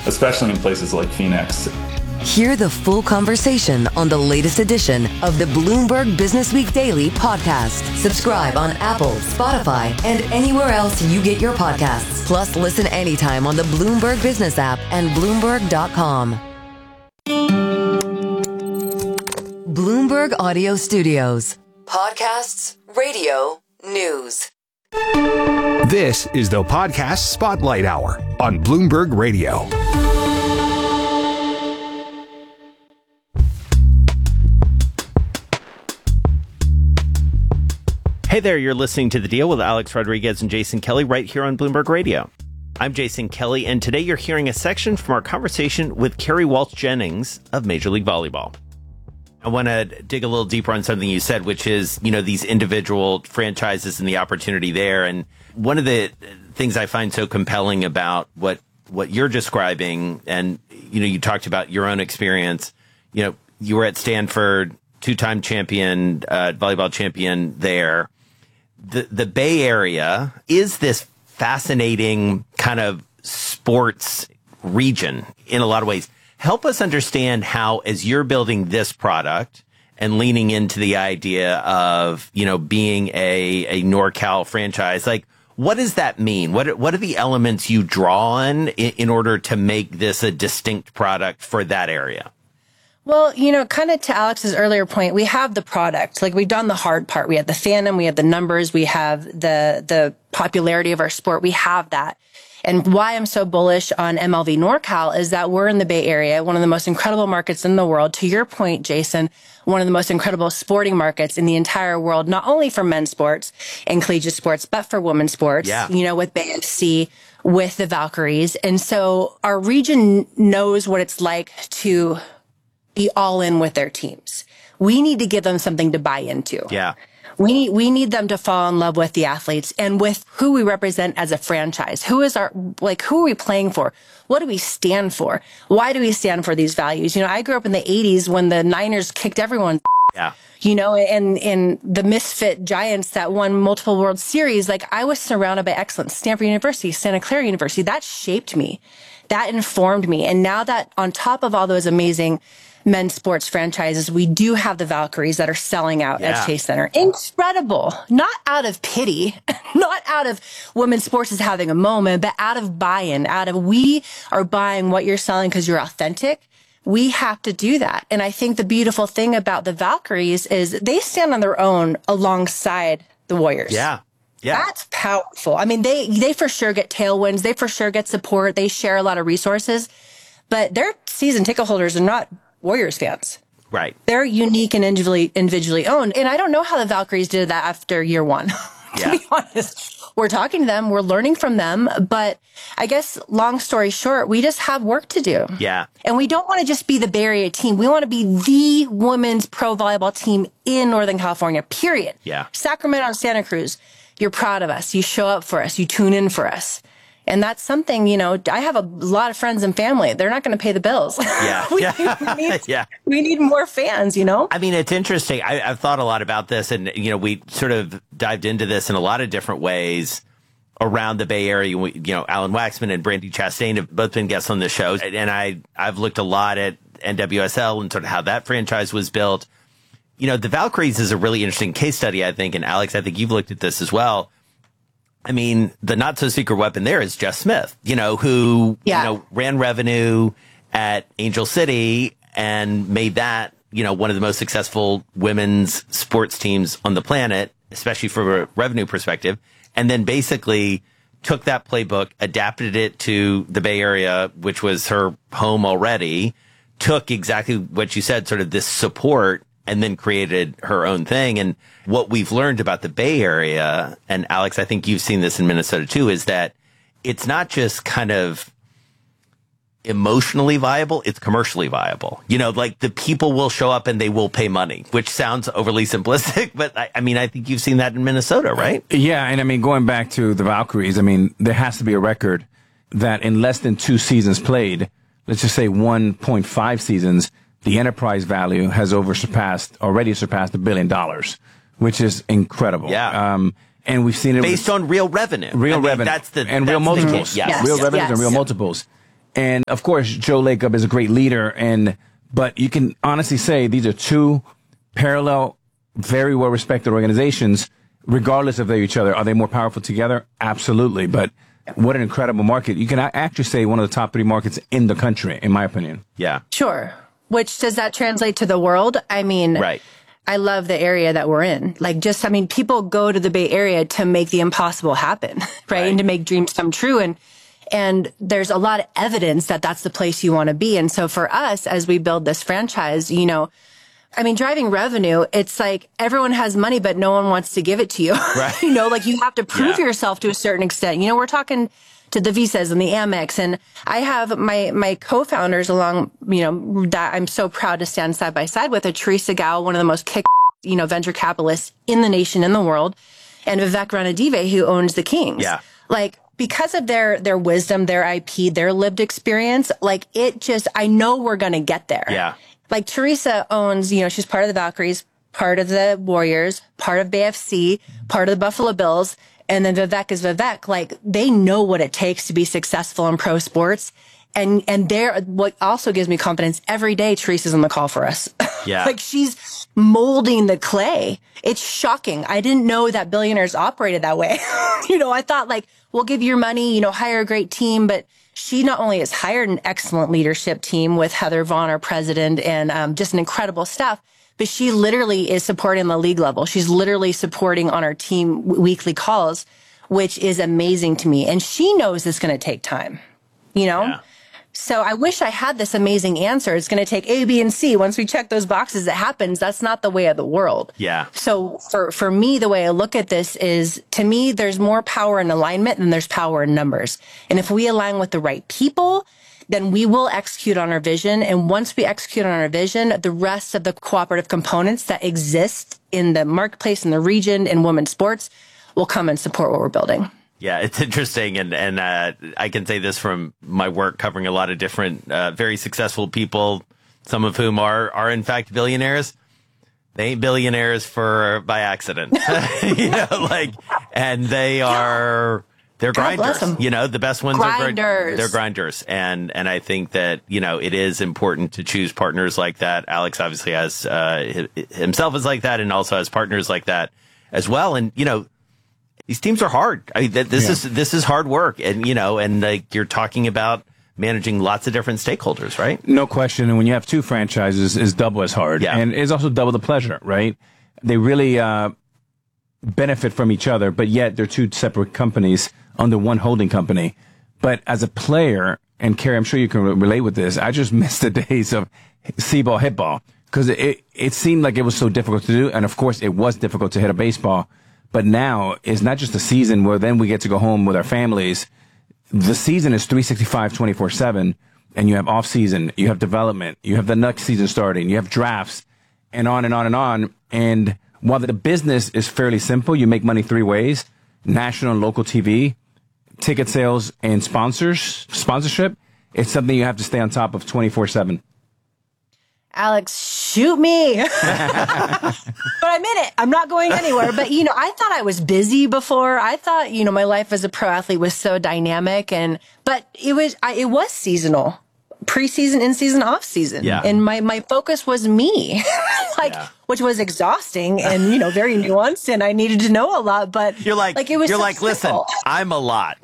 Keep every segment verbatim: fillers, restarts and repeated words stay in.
especially in places like Phoenix. Hear the full conversation on the latest edition of the Bloomberg Business Week Daily podcast. Subscribe on Apple, Spotify, and anywhere else you get your podcasts. Plus, listen anytime on the Bloomberg Business app and Bloomberg dot com. Bloomberg Audio Studios. Podcasts, radio, news. This is the Podcast Spotlight Hour on Bloomberg Radio. Hey there, you're listening to The Deal with Alex Rodriguez and Jason Kelly right here on Bloomberg Radio. I'm Jason Kelly, and today you're hearing a section from our conversation with Kerri Walsh Jennings of Major League Volleyball. I want to dig a little deeper on something you said, which is, you know, these individual franchises and the opportunity there. And one of the things I find so compelling about what what you're describing, and, you know, you talked about your own experience. You know, you were at Stanford, two-time champion, uh, volleyball champion there. The the Bay Area is this fascinating kind of sports region in a lot of ways. Help us understand how, as you're building this product and leaning into the idea of, you know, being a, a NorCal franchise, like, what does that mean? What what are the elements you draw on in, in order to make this a distinct product for that area? Well, you know, kind of to Alex's earlier point, we have the product. Like, we've done the hard part. We have the fandom, we have the numbers, we have the the popularity of our sport. We have that. And why I'm so bullish on M L V NorCal is that we're in the Bay Area, one of the most incredible markets in the world. To your point, Jason, one of the most incredible sporting markets in the entire world, not only for men's sports and collegiate sports, but for women's sports, yeah. you know, with Bay F C, with the Valkyries. And so our region knows what it's like to be all in with their teams. We need to give them something to buy into. Yeah. We need, we need them to fall in love with the athletes and with who we represent as a franchise. Who is our, like, who are we playing for? What do we stand for? Why do we stand for these values? You know, I grew up in the eighties when the Niners kicked everyone. Yeah. You know, and, and the misfit giants that won multiple World Series, like, I was surrounded by excellence. Stanford University, Santa Clara University, that shaped me. That informed me. And now that on top of all those amazing men's sports franchises, we do have the Valkyries that are selling out yeah. at Chase Center. Incredible. Not out of pity, not out of women's sports is having a moment, but out of buy-in, out of we are buying what you're selling because you're authentic. We have to do that. And I think the beautiful thing about the Valkyries is they stand on their own alongside the Warriors. Yeah. Yeah. That's powerful. I mean, they, they for sure get tailwinds. They for sure get support. They share a lot of resources, but their season ticket holders are not Warriors fans. Right. They're unique and individually individually owned. And I don't know how the Valkyries did that after year one, to yeah. be honest. We're talking to them. We're learning from them. But I guess, long story short, we just have work to do. Yeah. And we don't want to just be the Bay Area team. We want to be the women's pro volleyball team in Northern California, period. Yeah. Sacramento and Santa Cruz, you're proud of us. You show up for us. You tune in for us. And that's something, you know, I have a lot of friends and family. They're not going to pay the bills. Yeah. we, yeah. we, need, yeah. we need more fans, you know? I mean, it's interesting. I, I've thought a lot about this, and, you know, we sort of dived into this in a lot of different ways around the Bay Area. We, you know, Alan Waxman and Brandi Chastain have both been guests on the show. And I, I've looked a lot at N W S L and sort of how that franchise was built. You know, the Valkyries is a really interesting case study, I think. And Alex, I think you've looked at this as well. I mean, the not so secret weapon there is Jess Smith, you know, who, yeah. you know, ran revenue at Angel City and made that, you know, one of the most successful women's sports teams on the planet, especially from a revenue perspective. And then basically took that playbook, adapted it to the Bay Area, which was her home already, took exactly what you said, sort of this support, and then created her own thing. And what we've learned about the Bay Area, and Alex, I think you've seen this in Minnesota too, is that it's not just kind of emotionally viable, it's commercially viable. You know, like the people will show up and they will pay money, which sounds overly simplistic, but I, I mean, I think you've seen that in Minnesota, right? Yeah. And I mean, going back to the Valkyries, I mean, there has to be a record that in less than two seasons played, let's just say one point five seasons, the enterprise value has over surpassed, already surpassed a billion dollars, which is incredible. Yeah. Um, and we've seen it based with, on real revenue. Real I mean, revenue. That's the and that's real multiples. Yes. Real yes. revenues yes. and real multiples. And of course, Joe Lacob is a great leader. And, but you can honestly say these are two parallel, very well respected organizations, regardless of each other. Are they more powerful together? Absolutely. But what an incredible market. You can actually say one of the top three markets in the country, in my opinion. Yeah. Sure. Which does that translate to the world? I mean, right. I love the area that we're in. Like just, I mean, people go to the Bay Area to make the impossible happen, right? right. And to make dreams come true. And, and there's a lot of evidence that that's the place you want to be. And so for us, as we build this franchise, you know, I mean, driving revenue, it's like everyone has money, but no one wants to give it to you. Right. You know, like you have to prove yeah. yourself to a certain extent. You know, we're talking to the Visas and the Amex, and I have my, my co-founders along, you know, that I'm so proud to stand side by side with, a Teresa Gao, one of the most kick, you know, venture capitalists in the nation, in the world, and Vivek Ranadive, who owns the Kings. Yeah. Like, because of their, their wisdom, their I P, their lived experience, like it just, I know we're going to get there. Yeah. Like Teresa owns, you know, she's part of the Valkyries, part of the Warriors, part of Bay F C, part of the Buffalo Bills. And then Vivek is Vivek. Like they know what it takes to be successful in pro sports. And, and they're, what also gives me confidence, every day Teresa's on the call for us. Yeah. Like she's molding the clay. It's shocking. I didn't know that billionaires operated that way. You know, I thought like, we'll give you your money, you know, hire a great team, but she not only has hired an excellent leadership team with Heather Vaughn, our president, and um, just an incredible staff, but she literally is supporting the league level. She's literally supporting on our team w- weekly calls, which is amazing to me. And she knows it's going to take time, you know? Yeah. So I wish I had this amazing answer. It's going to take A, B, and C. Once we check those boxes, it happens. That's not the way of the world. Yeah. So for, for me, the way I look at this is, to me, there's more power in alignment than there's power in numbers. And if we align with the right people, then we will execute on our vision. And once we execute on our vision, the rest of the cooperative components that exist in the marketplace, in the region, in women's sports will come and support what we're building. Yeah, it's interesting, and and uh, I can say this from my work covering a lot of different, uh, very successful people, some of whom are are in fact billionaires. They ain't billionaires for by accident, you know, like, and they are they're God bless grinders. them. You know, the best ones grinders. are gr- they're grinders, and and I think that you know it is important to choose partners like that. Alex obviously has uh, himself is like that, and also has partners like that as well, and you know. These teams are hard. I mean, th- this yeah. is this is hard work, and you know, and like you're talking about managing lots of different stakeholders, right? No question. And when you have two franchises, it's double as hard, yeah. and it's also double the pleasure, right? They really uh, benefit from each other, but yet they're two separate companies under one holding company. But as a player, and Carrie, I'm sure you can re- relate with this. I just miss the days of C-ball, hit ball, because it it seemed like it was so difficult to do, and of course, it was difficult to hit a baseball. But now it's not just a season where then we get to go home with our families. The season is three sixty-five, twenty-four seven, and you have off season, you have development, you have the next season starting, you have drafts, and on and on and on. And while the business is fairly simple, you make money three ways: national and local T V, ticket sales, and sponsors, sponsorship. It's something you have to stay on top of twenty-four seven. Alex, shoot me. But I'm in it. I'm not going anywhere. But, you know, I thought I was busy before. I thought, you know, my life as a pro athlete was so dynamic. And, but it was, I, it was seasonal. Preseason, in season, off season. Yeah. And my, my focus was me, like, yeah. which was exhausting and, you know, very nuanced. And I needed to know a lot, but you're like, like it was you're so like, simple. Listen, I'm a lot.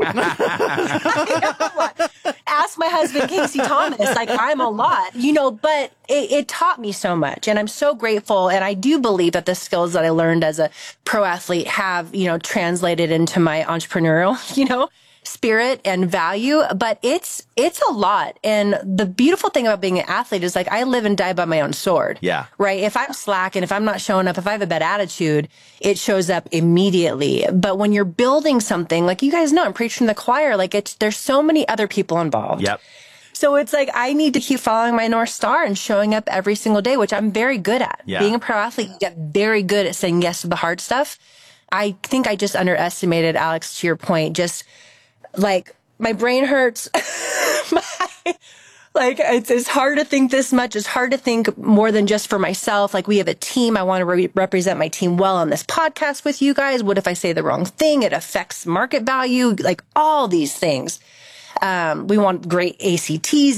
Ask my husband, Casey Thomas, like I'm a lot, you know, but it, it taught me so much. And I'm so grateful. And I do believe that the skills that I learned as a pro athlete have, you know, translated into my entrepreneurial, you know, spirit and value, but it's, it's a lot. And the beautiful thing about being an athlete is like, I live and die by my own sword. Yeah. Right. If I'm slack and if I'm not showing up, if I have a bad attitude, it shows up immediately. But when you're building something, like you guys know, I'm preaching to the choir, like it's, there's so many other people involved. Yep. So it's like, I need to keep following my North Star and showing up every single day, which I'm very good at. Yeah. Being a pro athlete, you get very good at saying yes to the hard stuff. I think I just underestimated, Alex, to your point, just like my brain hurts. my, like it's, it's hard to think this much. It's hard to think more than just for myself. Like we have a team. I want to re- represent my team well on this podcast with you guys. What if I say the wrong thing? It affects market value, like all these things. Um, we want great A C Ts,